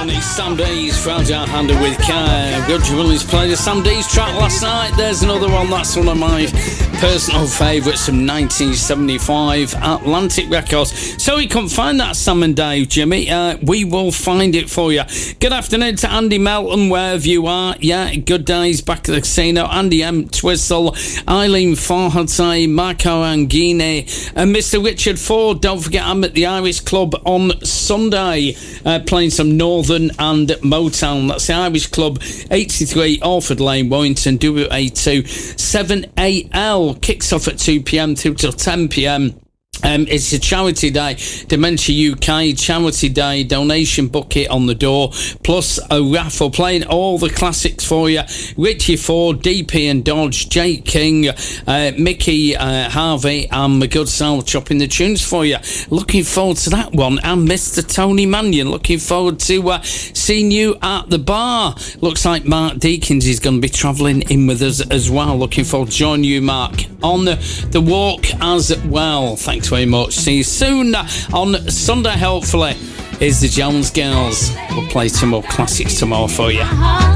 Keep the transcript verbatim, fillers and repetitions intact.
Tony, Sam Day's Fragile Handle with Kai. Roger Williams played a Sam Day's track last night. There's another one, that's one of my personal favourites from nineteen seventy-five, Atlantic Records. So you couldn't find that Sam and Dave, Jimmy. Uh, we will find it for you. Good afternoon to Andy Melton, wherever you are. Yeah, good days back at the casino. Andy M. Twistle, Eileen Farhatay, Marco Angini, and Mister Richard Ford. Don't forget, I'm at the Irish Club on Sunday, uh, playing some Northern and Motown. That's the Irish Club, eighty-three Orford Lane, Warrington, W A two seven A L. Kicks off at two p.m. through till ten p.m. Um, it's a charity day, Dementia U K charity day, donation bucket on the door, plus a raffle playing all the classics for you. Richie Ford, D P and Dodge, Jake King, uh, Mickey uh, Harvey, and my good Sal chopping the tunes for you. Looking forward to that one. And Mister Tony Mannion, looking forward to uh, seeing you at the bar. Looks like Mark Deakins is going to be travelling in with us as well. Looking forward to joining you, Mark, on the, the walk as well. Thanks very much. See you soon on Sunday, hopefully. Is the Jones Girls. We'll play some more classics tomorrow for you.